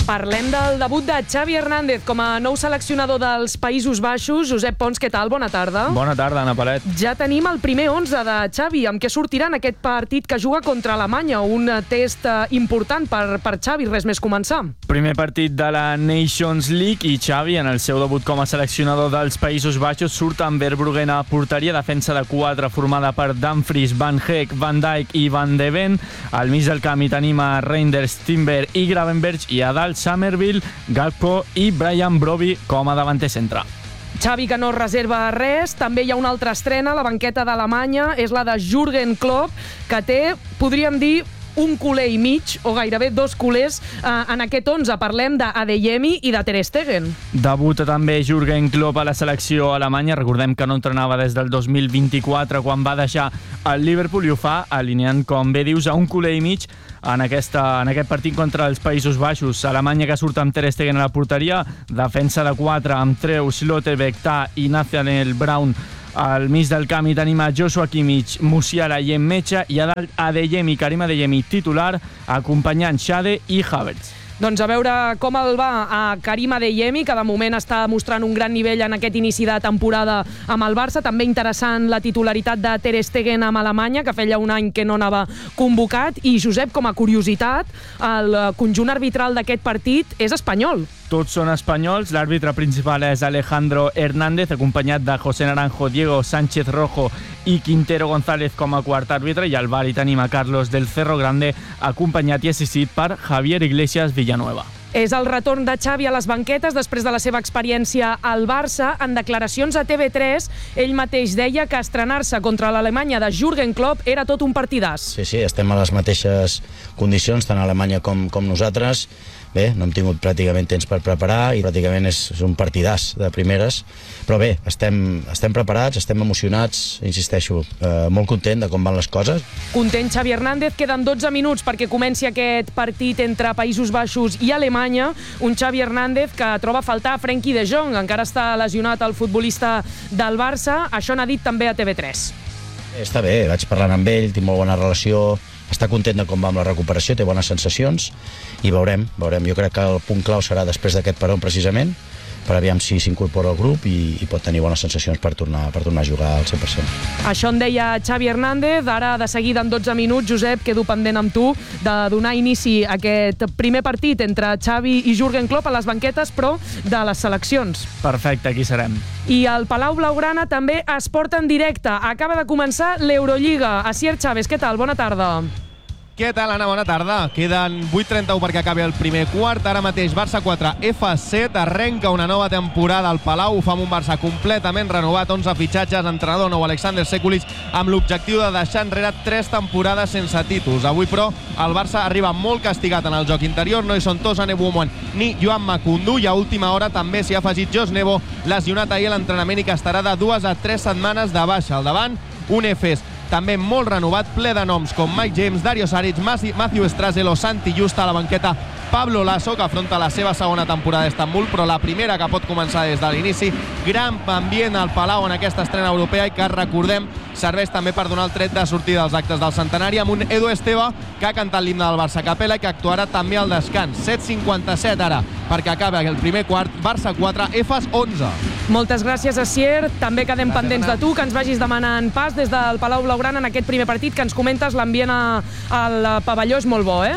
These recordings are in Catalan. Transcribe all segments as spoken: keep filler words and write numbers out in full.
Parlem del debut de Xavi Hernández com a nou seleccionador dels Països Baixos. Josep Pons, què tal? Bona tarda. Bona tarda, Anna Paret. Ja tenim el primer onze de Xavi. Amb què sortirà en aquest partit que juga contra Alemanya? Un test important per, per Xavi, res més començar. Primer partit de la Nations League i Xavi, en el seu debut com a seleccionador dels Països Baixos, surt amb Verbruggen a porteria, defensa de quatre formada per Dumfries, Van Heek, Van Dijk i Van de Ven. Al mig del camp hi tenim a Reinders, Timber i Gravenberch, i a dalt Summerville, Gakpo i Brian Brobbey com a davanter centre. Xavi, que no reserva res. També hi ha una altra estrena a la banqueta d'Alemanya, és la de Jürgen Klopp, que té, podríem dir, un culer i mig, o gairebé dos culers, eh, en aquest onze. Parlem d'Adeyemi i de Ter Stegen. Debuta també Jürgen Klopp a la selecció alemanya. Recordem que no entrenava des del dos mil vint-i-quatre, quan va deixar el Liverpool, i ho fa alineant, com bé dius, a un culer i mig en, aquesta, en aquest partit contra els Països Baixos. Alemanya, que surt amb Ter Stegen a la porteria, defensa de quatre amb Treu, Schlotterbeck, Tah i Nathaniel Brown. Al mig del camp hi tenim a Joshua Kimmich, Musiala i Emmecha, i a dalt Adeyemi, Karim Adeyemi titular, acompanyant Xade i Havertz. Doncs a veure com el va a Karim Adeyemi, que de moment està mostrant un gran nivell en aquest inici de temporada amb el Barça. També interessant la titularitat de Ter Stegen amb Alemanya, que feia un any que no anava convocat. I, Josep, com a curiositat, el conjunt arbitral d'aquest partit és espanyol. Tots són espanyols. L'àrbitre principal és Alejandro Hernández, acompanyat de José Naranjo, Diego Sánchez Rojo i Quintero González com a quart àrbitre, i al bar hi tenim a Carlos del Cerro Grande, acompanyat i assistit per Javier Iglesias Villanueva. És el retorn de Xavi a les banquetes després de la seva experiència al Barça. En declaracions a T V tres, ell mateix deia que estrenar-se contra l'Alemanya de Jürgen Klopp era tot un partidàs. Sí, sí, estem a les mateixes condicions, tant a Alemanya com, com nosaltres. Bé, no hem tingut pràcticament temps per preparar i pràcticament és, és un partidàs de primeres, però bé, estem, estem preparats, estem emocionats, insisteixo, eh, molt content de com van les coses. Content Xavi Hernández, queden dotze minuts perquè comenci aquest partit entre Països Baixos i Alemanya, un Xavi Hernández que troba a faltar a Frenkie de Jong, encara està lesionat el futbolista del Barça, això n'ha dit també a T V tres. Està bé, vaig parlant amb ell, tinc molt bona relació, està content de com va amb la recuperació, té bones sensacions i veurem, veurem. Jo crec que el punt clau serà després d'aquest parón precisament, per aviam si s'incorpora al grup i, i pot tenir bones sensacions per tornar, per tornar a jugar al cent per cent. Això en deia Xavi Hernández. Ara, de seguida, en dotze minuts, Josep, quedo pendent amb tu de donar inici a aquest primer partit entre Xavi i Jürgen Klopp a les banquetes, però de les seleccions. Perfecte, aquí serem. I el Palau Blaugrana també es porta en directe. Acaba de començar l'Eurolliga. Asier Chávez, què tal? Bona tarda. Què tal, Anna? Bona tarda. Queden vuit trenta-u perquè acabi el primer quart. Ara mateix Barça quatre, F set. Arrenca una nova temporada al Palau. Ho fa amb un Barça completament renovat. onze fitxatges, entrenador nou Alexander Sekulic, amb l'objectiu de deixar enrere tres temporades sense títols. Avui, però, el Barça arriba molt castigat en el joc interior. No hi són Tosan Eboumouen ni Joan Makundu. I a última hora també s'hi ha afegit Jos Nebo, lesionat ahir a l'entrenament i que estarà de dues a tres setmanes de baixa. Al davant, un Efes també molt renovat, ple de noms com Mike James, Dario Saric, Matthew Strazel o Santi Justa. A la banqueta, Pablo Lasso, que afronta la seva segona temporada a Istanbul, però la primera que pot començar des de l'inici. Gran ambient al Palau en aquesta estrena europea i que, recordem, serveix també per donar el tret de sortida als actes del centenari, amb un Edu Esteve que ha cantat l'himne del Barça a capella i que actuarà també al descans. set cinquanta-set ara perquè acaba el primer quart. Barça quatre, Efes onze. Moltes gràcies, Asier. També quedem Gràcies, pendents Anna. de tu, que ens vagis demanant pas des del Palau Blaugrana en aquest primer partit, que ens comentes l'ambient a- al pavelló és molt bo, eh?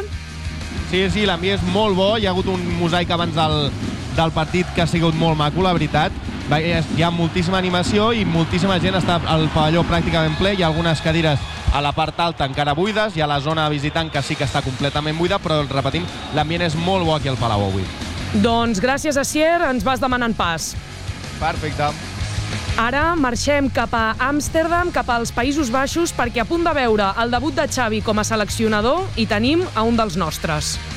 Sí, sí, l'ambient és molt bo. Hi ha hagut un mosaic abans del, del partit que ha sigut molt maco, la veritat. Va, hi ha moltíssima animació i moltíssima gent. Està al pavelló pràcticament ple. Hi ha algunes cadires a la part alta encara buides. Hi ha la zona visitant que sí que està completament buida, però, repetim, l'ambient és molt bo aquí al Palau avui. Doncs gràcies, Asier. Ens vas demanant pas. Perfecte. Ara marxem cap a Amsterdam, cap als Països Baixos, perquè a punt de veure el debut de Xavi com a seleccionador hi tenim a un dels nostres.